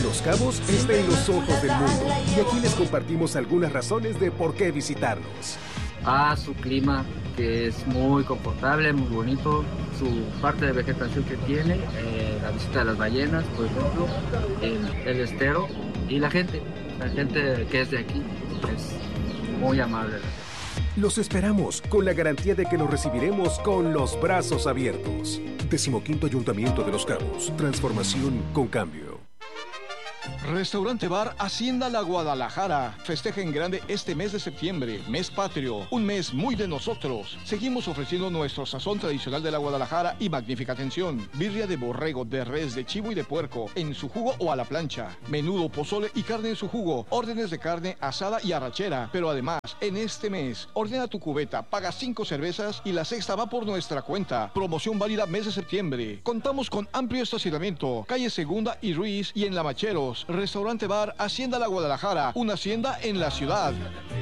Los Cabos está en los ojos del mundo y aquí les compartimos algunas razones de por qué visitarnos. Su clima, que es muy confortable, muy bonito, su parte de vegetación que tiene, la visita de las ballenas, por ejemplo, el estero y la gente que es de aquí es muy amable. Los esperamos con la garantía de que los recibiremos con los brazos abiertos. 15º Ayuntamiento de Los Cabos. Transformación con cambio. Restaurante Bar Hacienda La Guadalajara. Festeja en grande este mes de septiembre, mes patrio, un mes muy de nosotros. Seguimos ofreciendo nuestro sazón tradicional de la Guadalajara y magnífica atención. Birria de borrego, de res, de chivo y de puerco, en su jugo o a la plancha. Menudo, pozole y carne en su jugo. Órdenes de carne asada y arrachera. Pero además, en este mes, ordena tu cubeta, paga 5 cervezas y la sexta va por nuestra cuenta. Promoción válida mes de septiembre. Contamos con amplio estacionamiento, calle Segunda y Ruiz y en La Macheros. Restaurante Bar Hacienda La Guadalajara, una hacienda en la ciudad.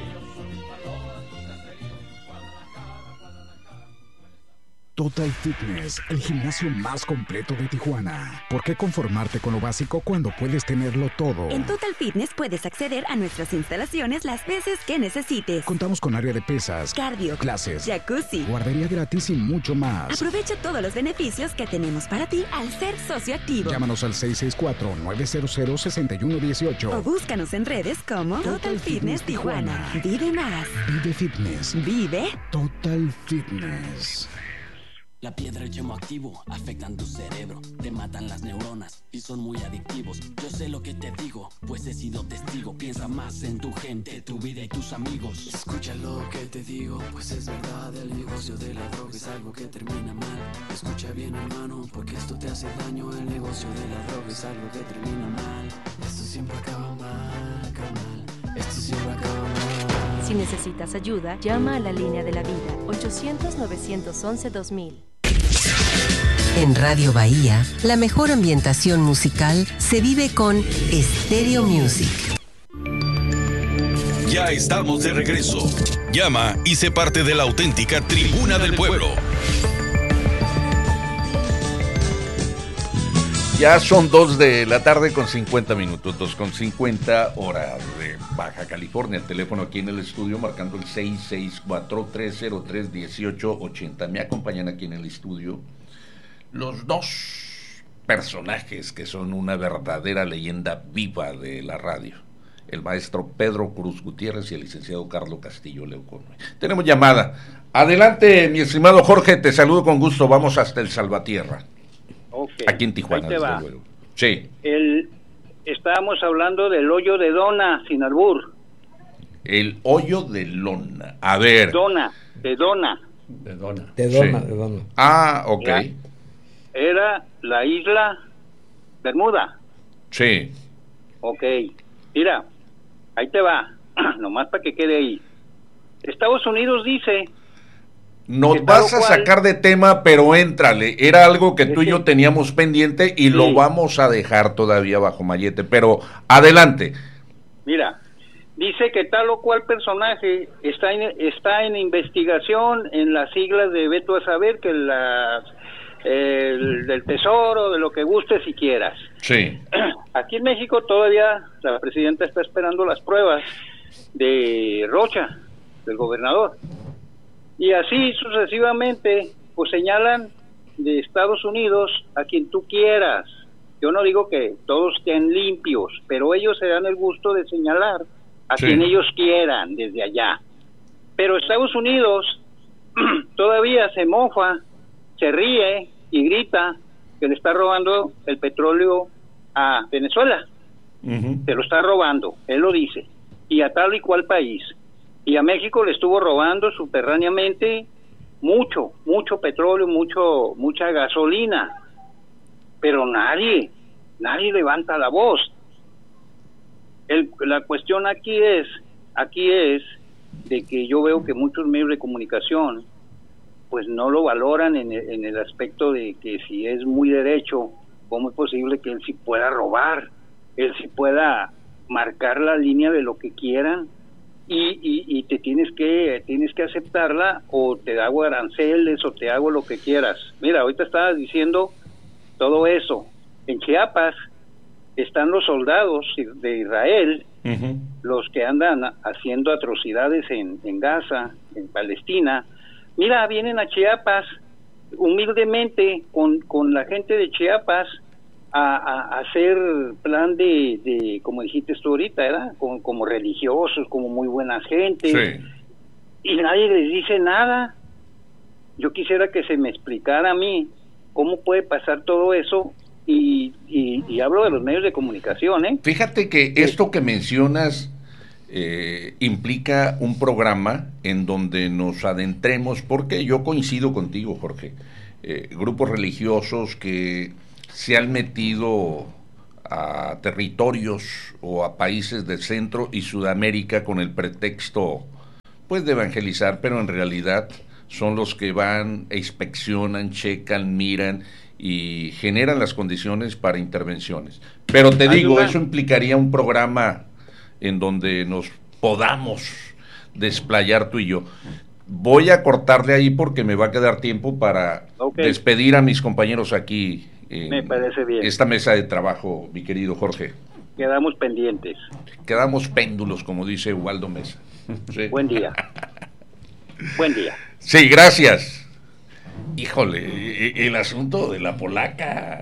Total Fitness, el gimnasio más completo de Tijuana. ¿Por qué conformarte con lo básico cuando puedes tenerlo todo? En Total Fitness puedes acceder a nuestras instalaciones las veces que necesites. Contamos con área de pesas, cardio, clases, jacuzzi, guardería gratis y mucho más. Aprovecha todos los beneficios que tenemos para ti al ser socio activo. Llámanos al 664-900-6118 o búscanos en redes como Total Fitness Tijuana. Vive más. Vive Fitness. Vive Total Fitness. La piedra y el yemo activo afectan tu cerebro, te matan las neuronas y son muy adictivos. Yo sé lo que te digo, pues he sido testigo. Piensa más en tu gente, tu vida y tus amigos. Escucha lo que te digo, pues es verdad. El negocio de la droga es algo que termina mal. Escucha bien, hermano, porque esto te hace daño. El negocio de la droga es algo que termina mal. Esto siempre acaba mal, carnal. Esto siempre acaba mal. Si necesitas ayuda, llama a la línea de la vida, 800-911-2000. En Radio Bahía, la mejor ambientación musical se vive con Stereo Music. Ya estamos de regreso. Llama y sé parte de la auténtica Tribuna del Pueblo. Ya son 2 de la tarde con 50 minutos, 2:50 hora de Baja California. El teléfono aquí en el estudio marcando el 664-303-1880. Me acompañan aquí en el estudio los dos personajes que son una verdadera leyenda viva de la radio. El maestro Pedro Cruz Gutiérrez y el licenciado Carlos Castillo Leucón. Tenemos llamada. Adelante, mi estimado Jorge, te saludo con gusto. Vamos hasta el Salvatierra. Okay. Aquí en Tijuana, desde luego. Sí. Estábamos hablando del hoyo de Dona, sin albur. El hoyo de Lona. A ver. De Dona. De Dona. Sí. Ah, ok. Era la isla Bermuda. Sí. Ok. Mira, ahí te va. Nomás para que quede ahí. Estados Unidos dice... Nos vas a sacar de tema, pero éntrale. Era algo que tú y yo teníamos pendiente y lo vamos a dejar todavía bajo mallete, pero adelante. Mira, dice que tal o cual personaje está en investigación en las siglas de Beto a saber, que del Tesoro, de lo que guste si quieras. Sí. Aquí en México todavía la presidenta está esperando las pruebas de Rocha, del gobernador. Y así sucesivamente, pues señalan de Estados Unidos a quien tú quieras. Yo no digo que todos estén limpios, pero ellos se dan el gusto de señalar a quien ellos quieran desde allá. Pero Estados Unidos todavía se mofa, se ríe y grita que le está robando el petróleo a Venezuela. Se lo está robando, él lo dice, y a tal y cual país. Y a México le estuvo robando subterráneamente mucho petróleo, mucha gasolina, pero nadie levanta la voz. La cuestión aquí es de que yo veo que muchos medios de comunicación pues no lo valoran en el aspecto de que si es muy derecho, ¿cómo es posible que él sí pueda robar? Él sí pueda marcar la línea de lo que quieran. Y te tienes que aceptarla, o te hago aranceles o te hago lo que quieras. Mira, ahorita estabas diciendo todo eso. En Chiapas están los soldados de Israel, los que andan haciendo atrocidades en Gaza, en Palestina. Mira, vienen a Chiapas humildemente con la gente de Chiapas a hacer plan de como dijiste tú ahorita, ¿verdad? Como religiosos, como muy buena gente. Sí. Y nadie les dice nada. Yo quisiera que se me explicara a mí cómo puede pasar todo eso, y hablo de los medios de comunicación, ¿eh? Fíjate que esto que mencionas implica un programa en donde nos adentremos, porque yo coincido contigo, Jorge, grupos religiosos que se han metido a territorios o a países de Centro y Sudamérica con el pretexto, pues, de evangelizar, pero en realidad son los que van, inspeccionan, checan, miran y generan las condiciones para intervenciones. Pero te digo, eso implicaría un programa en donde nos podamos desplayar tú y yo. Voy a cortarle ahí porque me va a quedar tiempo para despedir a mis compañeros aquí en me parece bien. Esta mesa de trabajo, mi querido Jorge. Quedamos pendientes. Quedamos péndulos, como dice Ubaldo Mesa. ¿Sí? Buen día. Buen día. Sí, gracias. Híjole, el asunto de la polaca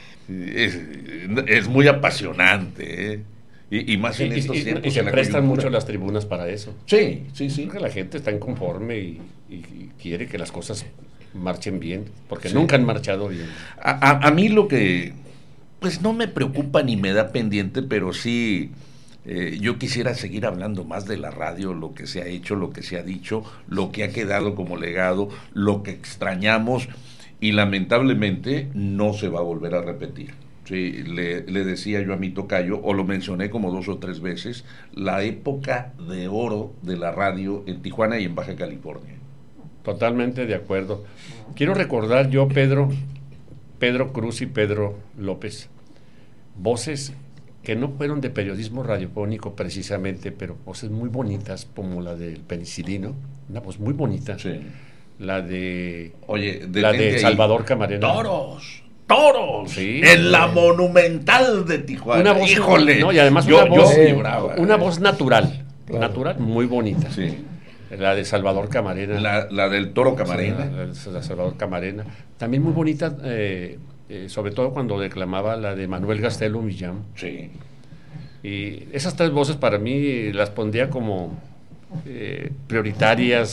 es muy apasionante, ¿eh? Y más en estos tiempos. Y se prestan mucho las tribunas para eso. Sí. Porque la gente está inconforme y quiere que las cosas marchen bien, porque nunca han marchado bien. A mí lo que, pues, no me preocupa ni me da pendiente, pero sí, yo quisiera seguir hablando más de la radio, lo que se ha hecho, lo que se ha dicho, lo que ha quedado como legado, lo que extrañamos, y lamentablemente no se va a volver a repetir. Sí, le decía yo a mi tocayo, o lo mencioné como 2 o 3 veces, la época de oro de la radio en Tijuana y en Baja California. Totalmente de acuerdo. Quiero recordar yo, Pedro Cruz y Pedro López, voces que no fueron de periodismo radiofónico precisamente, pero voces muy bonitas, como la del Penicilino, una voz muy bonita. Sí. La de de Salvador Camarena. ¡Toros! Sí. En la Monumental de Tijuana. Una voz, ¡híjole! No, y además una voz natural, muy bonita. Sí. La de Salvador Camarena. La del Toro Camarena. La de Salvador Camarena. También muy bonita, sobre todo cuando declamaba la de Manuel Gastelo Millán. Sí. Y esas 3 voces para mí las pondría como prioritarias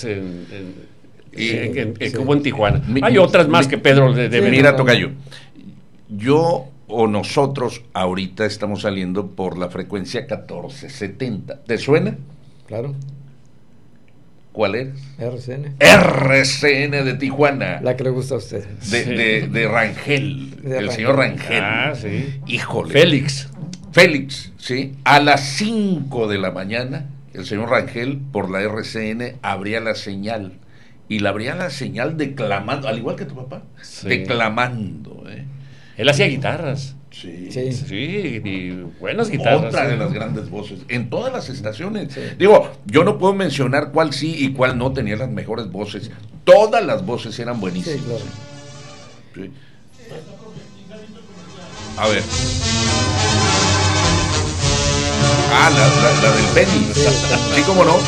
que hubo en Tijuana. Hay otras más que Pedro debe. Mira, tocayo, yo o nosotros ahorita estamos saliendo por la frecuencia 1470. ¿Te suena? Claro. ¿Cuál es? RCN de Tijuana. La que le gusta a usted. De Rangel, el señor Rangel. Sí. Híjole. Félix, sí. A las 5 de la mañana, el señor Rangel, por la RCN, abría la señal. Y la abría la señal declamando, al igual que tu papá, declamando. Él hacía guitarras. Sí, y buenas guitarras. Otra de las grandes voces, en todas las estaciones. Sí. Digo, yo no puedo mencionar cuál sí y cuál no tenía las mejores voces. Todas las voces eran buenísimas. Sí, claro. Sí. A ver. La del Penny. Sí, cómo no.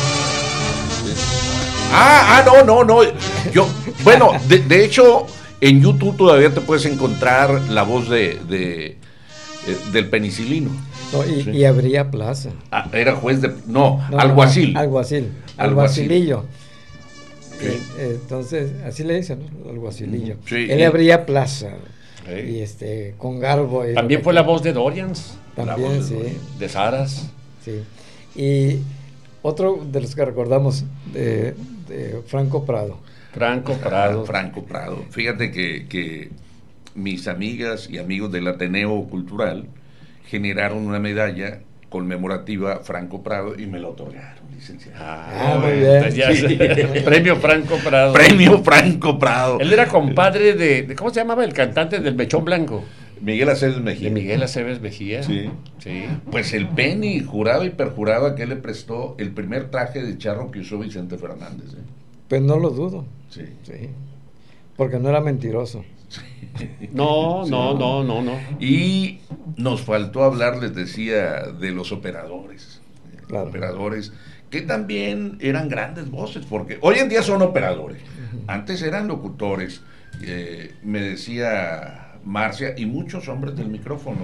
No. Yo, de hecho, en YouTube todavía te puedes encontrar la voz del Penicilino. No, y abría plaza. Era juez de... No, alguacil. Alguacilillo. Sí. Entonces, así le dicen, ¿no? Alguacilillo. Sí, él abría plaza. Y con garbo. También fue la voz de Dorians. También, sí. De Saras. Sí. Y otro de los que recordamos, de Franco Prado. Franco Prado. Fíjate que mis amigas y amigos del Ateneo Cultural generaron una medalla conmemorativa Franco Prado y me la otorgaron, licenciado. Muy bien. Sí. Premio Franco Prado. Premio Franco Prado. Él era compadre de ¿cómo se llamaba el cantante del Mechón Blanco? Miguel Aceves Mejía. De Miguel Aceves Mejía. Sí. Pues el Penny juraba y perjuraba que él le prestó el primer traje de charro que usó Vicente Fernández. Pues no lo dudo. Sí. Porque no era mentiroso. No. Y nos faltó hablar, les decía, de los operadores. Claro. Operadores que también eran grandes voces, porque hoy en día son operadores. Antes eran locutores. Me decía Marcia y muchos hombres del micrófono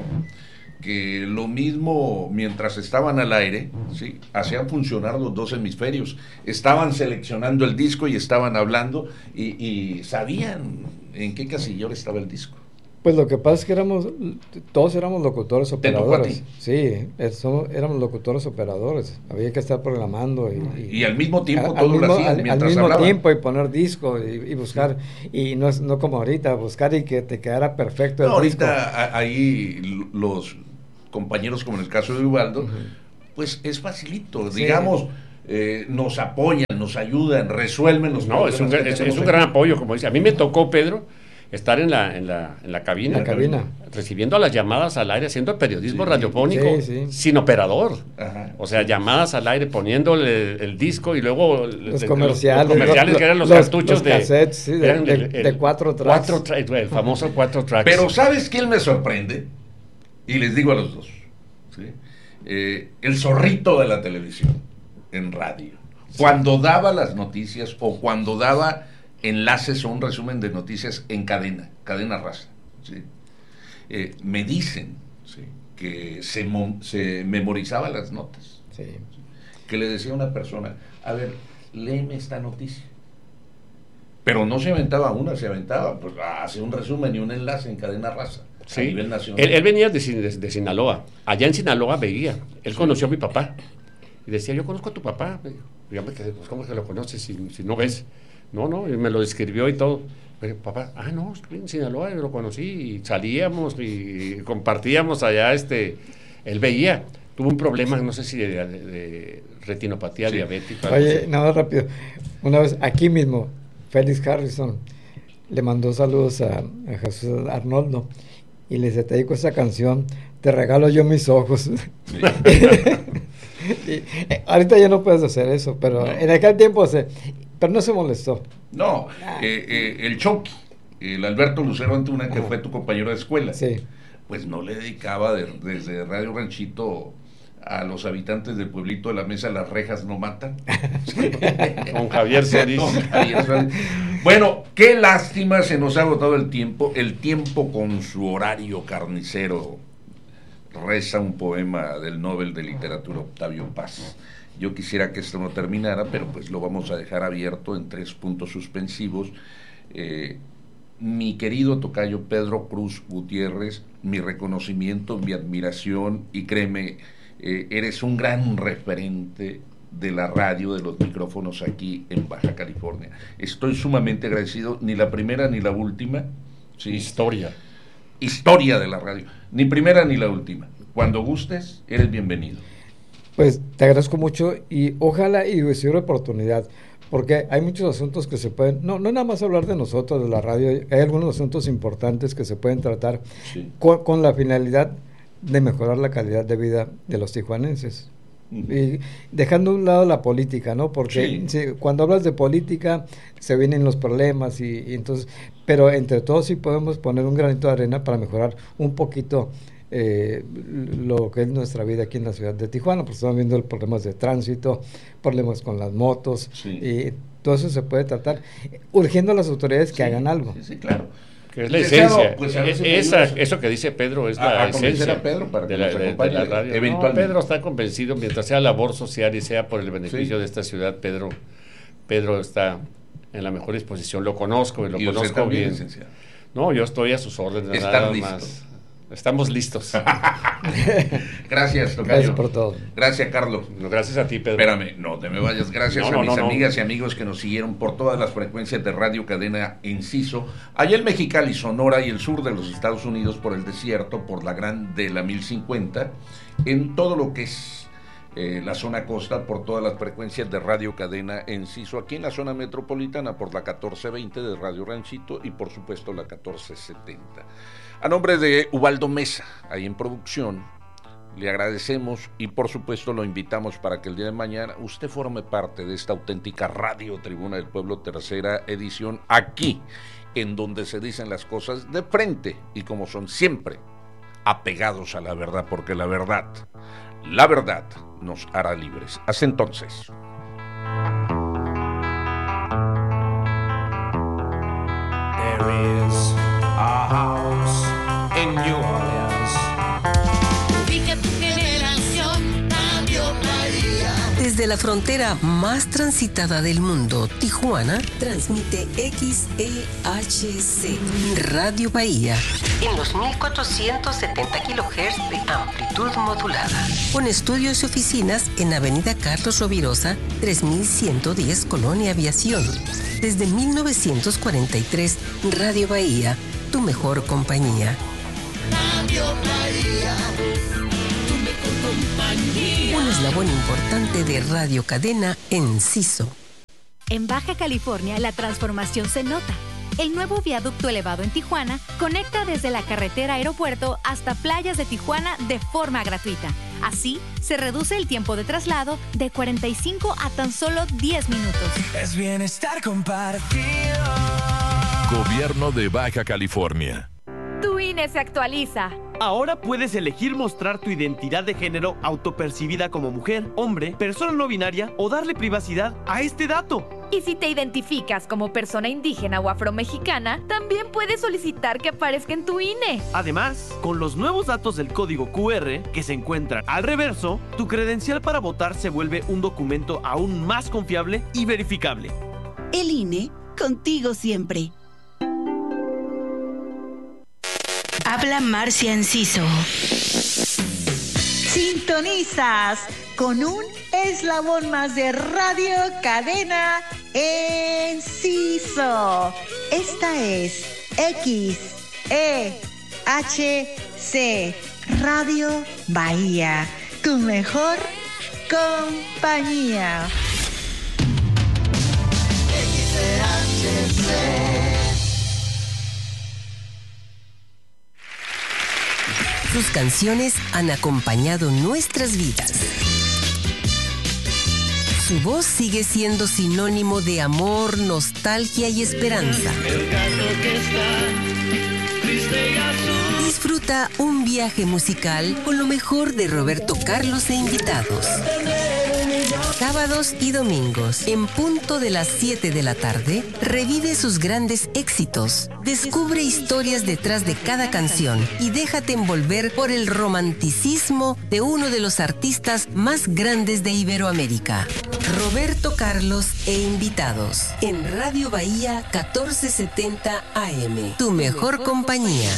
que lo mismo mientras estaban al aire, ¿sí? Hacían funcionar los dos hemisferios, estaban seleccionando el disco y estaban hablando y sabían en qué casillero estaba el disco. Pues lo que pasa es que todos éramos locutores operadores. Sí, éramos locutores operadores. Había que estar programando y al mismo tiempo todos lo hacían mientras al mismo hablaban. tiempo y poner disco y buscar, y no como ahorita, buscar y que te quedara perfecto el disco. Ahorita ahí los compañeros, como en el caso de Ubaldo, pues es facilito, sí. Digamos, nos apoyan, nos ayudan, resuelven los problemas. Es un gran apoyo, como dice. A mí me tocó, Pedro, estar en la cabina, recibiendo las llamadas al aire, haciendo periodismo radiofónico sin operador. Ajá. O sea, llamadas al aire, poniéndole el disco y luego los comerciales que eran los cartuchos de cassettes, de 4 tracks. El famoso 4 tracks. Pero ¿sabes quién me sorprende? Y les digo a los dos, ¿sí? El zorrito de la televisión en radio. Cuando daba las noticias o cuando daba enlaces o un resumen de noticias en cadena raza, ¿sí? Me dicen, ¿sí?, que se memorizaba las notas, ¿sí?, que le decía a una persona, a ver, léeme esta noticia, pero no se aventaba una, se aventaba, pues hace un resumen y un enlace en cadena raza. Sí. A nivel nacional. Él venía de Sinaloa. Allá en Sinaloa veía. Él conoció a mi papá. Y decía, yo conozco a tu papá. Yo me quedé, pues, ¿cómo que lo conoces si no ves? No, y me lo describió y todo. Pero papá, no, estoy en Sinaloa, yo lo conocí y salíamos y compartíamos allá. Él veía. Tuvo un problema, no sé si de retinopatía diabética. Oye, nada rápido. Una vez, aquí mismo, Félix Harrison le mandó saludos a Jesús Arnoldo y le dice, te dedico esa canción, te regalo yo mis ojos. Sí. Ahorita ya no puedes hacer eso, pero en aquel tiempo pero no se molestó. No, el Chucky, el Alberto Lucero Antuna, que fue tu compañero de escuela, pues no le dedicaba desde Radio Ranchito a los habitantes del pueblito de la Mesa, las rejas no matan. Con Javier Solís. Bueno, qué lástima, se nos ha agotado el tiempo con su horario carnicero. Reza un poema del Nobel de Literatura Octavio Paz. Yo quisiera que esto no terminara, pero pues lo vamos a dejar abierto en 3 puntos suspensivos. Mi querido tocayo Pedro Cruz Gutiérrez, mi reconocimiento, mi admiración, y créeme, eres un gran referente de la radio, de los micrófonos aquí en Baja California. Estoy sumamente agradecido, ni la primera ni la última. ¿Sí? Historia de la radio, ni primera ni la última. Cuando gustes, eres bienvenido. Pues te agradezco mucho y ojalá y hubiera oportunidad, porque hay muchos asuntos que se pueden, no nada más hablar de nosotros, de la radio, hay algunos asuntos importantes que se pueden tratar con la finalidad de mejorar la calidad de vida de los tijuanenses. Y dejando a un lado la política, ¿no? Porque cuando hablas de política se vienen los problemas y entonces, pero entre todos sí podemos poner un granito de arena para mejorar un poquito lo que es nuestra vida aquí en la ciudad de Tijuana, porque estamos viendo problemas de tránsito, problemas con las motos, y todo eso se puede tratar urgiendo a las autoridades que hagan algo. Sí, claro. Que es la esencia. Pues eso que dice Pedro es la esencia a Pedro para que de la radio. Eventualmente. Pedro está convencido, mientras sea labor social y sea por el beneficio de esta ciudad, Pedro está en la mejor disposición. Lo conozco y lo conozco bien. Licenciado. No, yo estoy a sus órdenes. Nada más. Estamos listos. Gracias, tocayo. Gracias por todo. Gracias, Carlos. No, gracias a ti, Pedro. Espérame, no te me vayas. Gracias a mis amigas y amigos que nos siguieron por todas las frecuencias de Radio Cadena Enciso, allá en Mexicali, Sonora y el sur de los Estados Unidos, por el desierto, por la Gran de la 1050, en todo lo que es la zona costa, por todas las frecuencias de Radio Cadena Enciso, aquí en la zona metropolitana, por la 1420 de Radio Ranchito y por supuesto la 1470. A nombre de Ubaldo Mesa, ahí en producción, Le agradecemos y por supuesto lo invitamos para que el día de mañana usted forme parte de esta auténtica Radio Tribuna del Pueblo, tercera edición, aquí, en donde se dicen las cosas de frente y como son siempre, apegados a la verdad, porque la verdad nos hará libres. Hasta entonces. There is a house in New Orleans. Ubica tu generación, cambio Bahía. Desde la frontera más transitada del mundo, Tijuana, transmite XEHC, Radio Bahía, en los 1470 kHz de amplitud modulada. Con estudios y oficinas en Avenida Carlos Rovirosa, 3110, Colonia Aviación. Desde 1943, Radio Bahía, tu mejor compañía. Cambio Bahía, tu mejor compañía. Un eslabón importante de Radio Cadena Enciso. En Baja California, la transformación se nota. El nuevo viaducto elevado en Tijuana conecta desde la carretera aeropuerto hasta playas de Tijuana de forma gratuita. Así, se reduce el tiempo de traslado de 45 a tan solo 10 minutos. Es bienestar compartido. Gobierno de Baja California. Tu INE se actualiza. Ahora puedes elegir mostrar tu identidad de género autopercibida como mujer, hombre, persona no binaria o darle privacidad a este dato. Y si te identificas como persona indígena o afromexicana, también puedes solicitar que aparezca en tu INE. Además, con los nuevos datos del código QR que se encuentran al reverso, tu credencial para votar se vuelve un documento aún más confiable y verificable. El INE, contigo siempre. Habla Marcia Enciso. Sintonizas con un eslabón más de Radio Cadena Enciso. Esta es XEHC, Radio Bahía, tu mejor compañía. Sus canciones han acompañado nuestras vidas. Su voz sigue siendo sinónimo de amor, nostalgia y esperanza. Disfruta un viaje musical con lo mejor de Roberto Carlos e invitados. Sábados y domingos, en punto de las 7 de la tarde, revive sus grandes éxitos. Descubre historias detrás de cada canción y déjate envolver por el romanticismo de uno de los artistas más grandes de Iberoamérica. Roberto Carlos e invitados en Radio Bahía 1470 AM. Tu mejor compañía.